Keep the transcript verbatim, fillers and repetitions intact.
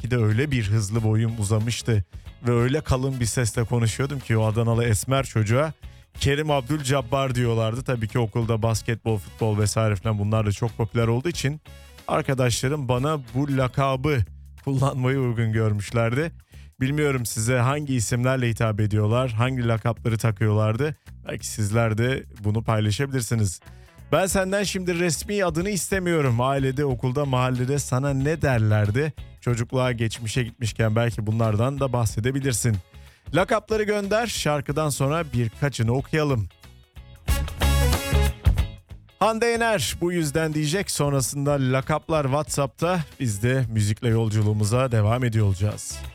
Belki de öyle bir hızlı boyum uzamıştı ve öyle kalın bir sesle konuşuyordum ki o Adanalı esmer çocuğa Kerim Abdülcabbar diyorlardı. Tabii ki okulda basketbol, futbol vesaire falan bunlar da çok popüler olduğu için arkadaşlarım bana bu lakabı kullanmayı uygun görmüşlerdi. Bilmiyorum size hangi isimlerle hitap ediyorlar, hangi lakapları takıyorlardı. Belki sizler de bunu paylaşabilirsiniz. Ben senden şimdi resmi adını istemiyorum. Ailede, okulda, mahallede sana ne derlerdi? Çocukluğa, geçmişe gitmişken belki bunlardan da bahsedebilirsin. Lakapları gönder, şarkıdan sonra birkaçını okuyalım. Hande Yener bu yüzden diyecek, sonrasında lakaplar WhatsApp'ta, biz de müzikle yolculuğumuza devam ediyor olacağız.